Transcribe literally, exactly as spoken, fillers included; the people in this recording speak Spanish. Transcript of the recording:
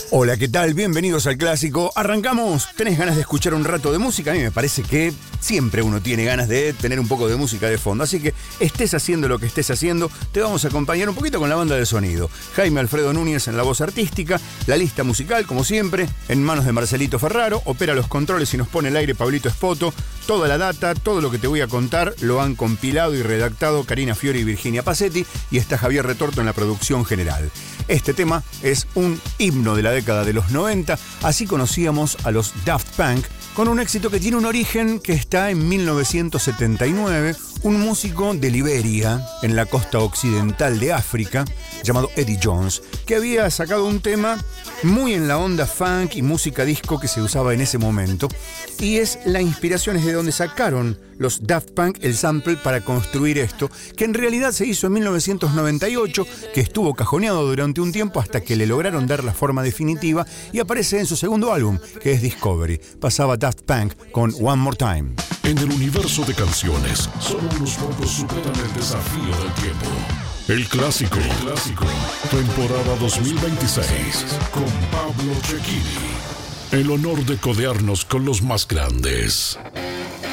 Hola, ¿qué tal? Bienvenidos al Clásico. Arrancamos. ¿Tenés ganas de escuchar un rato de música? A mí me parece que siempre uno tiene ganas de tener un poco de música de fondo. Así que estés haciendo lo que estés haciendo, te vamos a acompañar un poquito con la banda de sonido. Jaime Alfredo Núñez en la voz artística, la lista musical, como siempre, en manos de Marcelito Ferraro. Opera los controles y nos pone el aire Pablito Espoto. Toda la data, todo lo que te voy a contar, lo han compilado y redactado Karina Fiori y Virginia Pacetti, y está Javier Retorto en la producción general. Este tema es un himno de la década de los noventa, así conocíamos a los Daft Punk, con un éxito que tiene un origen que está en mil novecientos setenta y nueve, un músico de Liberia, en la costa occidental de África, llamado Eddie Jones, que había sacado un tema muy en la onda funk y música disco que se usaba en ese momento, y es la inspiración, es de donde sacaron los Daft Punk el sample para construir esto, que en realidad se hizo en mil novecientos noventa y ocho, que estuvo cajoneado durante un tiempo hasta que le lograron dar la forma definitiva y aparece en su segundo álbum, que es Discovery. Pasaba Daft Punk con One More Time. En el universo de canciones, solo unos pocos superan el desafío del tiempo. El Clásico, el Clásico, temporada dos mil veintiséis, con Pablo Cecchini. El honor de codearnos con los más grandes.